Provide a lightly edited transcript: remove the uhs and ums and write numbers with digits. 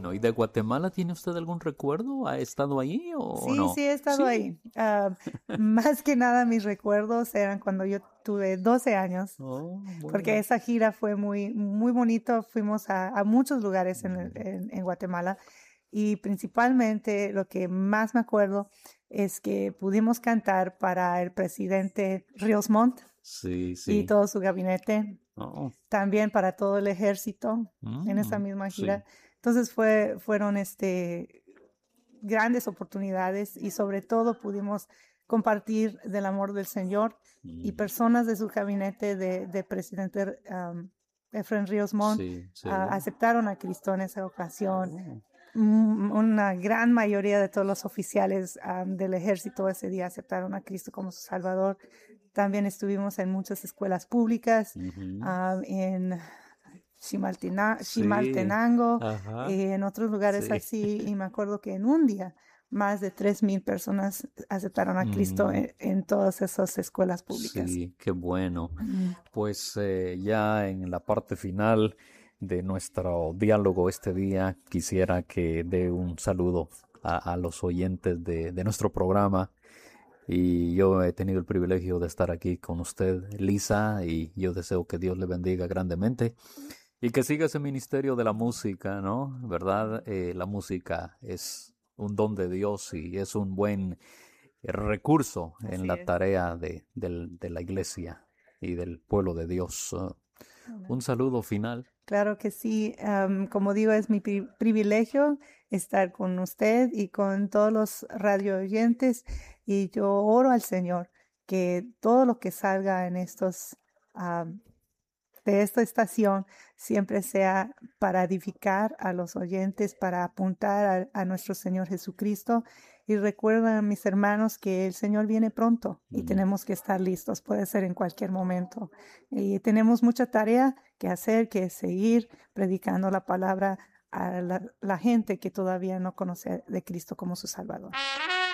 bueno. ¿Y de Guatemala tiene usted algún recuerdo? ¿Ha estado ahí o Sí, no? sí, he estado Sí. ahí. Más que nada mis recuerdos eran cuando yo tuve 12 años, Oh, porque bueno. esa gira fue muy, muy bonito. Fuimos a muchos lugares Mm. en Guatemala y principalmente lo que más me acuerdo es que pudimos cantar para el presidente Ríos Montt Sí, y sí. todo su gabinete, Oh, también para todo el ejército en esa misma gira. sí. Entonces fueron grandes oportunidades y sobre todo pudimos compartir del amor del Señor y Mm. personas de su gabinete de presidente Efren Ríos Montt Sí, sí. aceptaron a Cristo en esa ocasión. Oh. Una gran mayoría de todos los oficiales del ejército ese día aceptaron a Cristo como su Salvador. También estuvimos en muchas escuelas públicas, Ujú. en Sí. Chimaltenango, Ajá. en otros lugares Sí. así, y me acuerdo que en un día más de 3,000 personas aceptaron a Cristo Mm, en todas esas escuelas públicas. sí, qué bueno. Mm. Pues ya en la parte final de nuestro diálogo este día, quisiera que dé un saludo a los oyentes de nuestro programa. Y yo he tenido el privilegio de estar aquí con usted, Lisa, y yo deseo que Dios le bendiga grandemente y que siga ese ministerio de la música, ¿no? ¿Verdad? La música es un don de Dios y es un buen recurso en Así la es. tarea de la iglesia y del pueblo de Dios. Un Amén. saludo final. Claro que sí. Como digo, es mi privilegio estar con usted y con todos los radio oyentes. Y yo oro al Señor que todo lo que salga en am, de esta estación siempre sea para edificar a los oyentes, para apuntar a nuestro Señor Jesucristo. Y recuerden, mis hermanos, que el Señor viene pronto y Mm. tenemos que estar listos. Puede ser en cualquier momento. Y tenemos mucha tarea que hacer, que seguir predicando la palabra a la gente que todavía no conoce de Cristo como su Salvador.